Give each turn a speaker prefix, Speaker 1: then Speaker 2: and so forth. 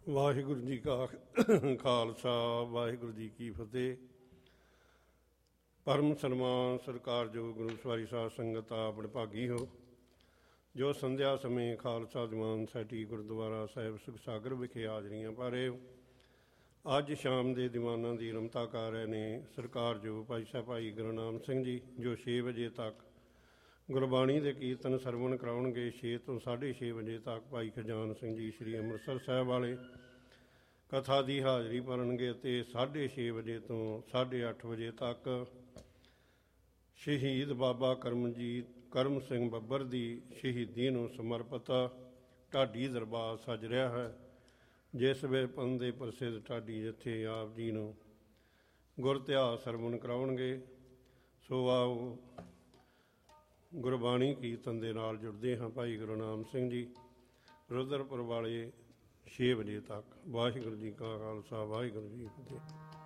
Speaker 1: ਵਾਹਿਗੁਰੂ ਜੀ ਕਾ ਖਾਲਸਾ, ਵਾਹਿਗੁਰੂ ਜੀ ਕੀ ਫਤਿਹ। ਪਰਮ ਸਨਮਾਨ ਸਤਿਕਾਰਯੋਗ ਗੁਰੂ ਸਵਾਰੀ ਸਾਧ ਸੰਗਤ ਆਪ ਵਡਭਾਗੀ ਹੋ, ਜੋ ਸੰਧਿਆ ਸਮੇਂ ਖਾਲਸਾ ਦੀਵਾਨ ਸੋਸਾਇਟੀ ਗੁਰਦੁਆਰਾ ਸਾਹਿਬ ਸੁਖਸਾਗਰ ਵਿਖੇ ਹਾਜ਼ਰੀਆਂ ਭਰ ਰਹੇ ਹੋ। ਅੱਜ ਸ਼ਾਮ ਦੇ ਦੀਵਾਨਾਂ ਦੀ ਰਮਤਾ ਕਰ ਰਹੇ ਨੇ ਸਤਿਕਾਰਯੋਗ ਭਾਈ ਸਾਹਿਬ ਭਾਈ ਗੁਰਨਾਮ ਸਿੰਘ ਜੀ, ਜੋ 6 ਵਜੇ ਤੱਕ ਗੁਰਬਾਣੀ ਦੇ ਕੀਰਤਨ ਸਰਵਣ ਕਰਾਉਣਗੇ। 6 ਤੋਂ 6:30 ਵਜੇ ਤੱਕ ਭਾਈ ਖਜਾਨ ਸਿੰਘ ਜੀ ਸ੍ਰੀ ਅੰਮ੍ਰਿਤਸਰ ਸਾਹਿਬ ਵਾਲੇ ਕਥਾ ਦੀ ਹਾਜ਼ਰੀ ਭਰਨਗੇ ਅਤੇ 6:30 ਵਜੇ ਤੋਂ 8:30 ਵਜੇ ਤੱਕ ਸ਼ਹੀਦ ਬਾਬਾ ਕਰਮ ਸਿੰਘ ਬੱਬਰ ਦੀ ਸ਼ਹੀਦੀ ਨੂੰ ਸਮਰਪਿਤ ਢਾਡੀ ਦਰਬਾਰ ਸੱਜ ਰਿਹਾ ਹੈ, ਜਿਸ ਵਿੱਚ ਪੰਥ ਦੇ ਪ੍ਰਸਿੱਧ ਢਾਡੀ ਜਥੇ ਆਪ ਜੀ ਨੂੰ ਗੁਰ ਇਤਿਹਾਸ ਸਰਵਣ ਕਰਾਉਣਗੇ। ਸੋ ਆਓ ਗੁਰਬਾਣੀ ਕੀਰਤਨ ਦੇ ਨਾਲ ਜੁੜਦੇ ਹਾਂ। ਭਾਈ ਗੁਰਨਾਮ ਸਿੰਘ ਜੀ ਰੁਦਰਪੁਰ ਵਾਲੇ 6 ਵਜੇ ਤੱਕ। ਵਾਹਿਗੁਰੂ ਜੀ ਕਾ ਖਾਲਸਾ, ਵਾਹਿਗੁਰੂ ਜੀ ਕੀ ਫਤਿਹ।